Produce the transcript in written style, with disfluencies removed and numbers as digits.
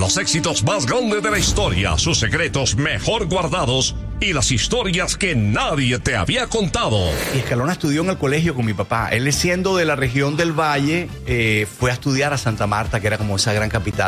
Los éxitos más grandes de la historia, sus secretos mejor guardados y las historias que nadie te había contado. Y Escalona estudió en el colegio con mi papá. Él, siendo de la región del Valle, fue a estudiar a Santa Marta, que era como esa gran capital